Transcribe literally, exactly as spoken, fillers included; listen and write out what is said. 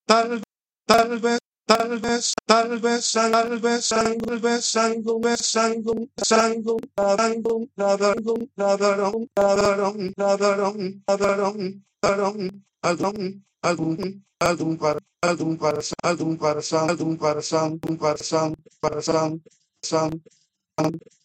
tal, tal vez, tal vez, tal vez, tal vez, tal vez, algún vez, algún, algún, algún, algún, algún, algún, algún, algún, algún, algún, algún, algún para, algún para, algún para, algún para, algún para, algún para, algún para,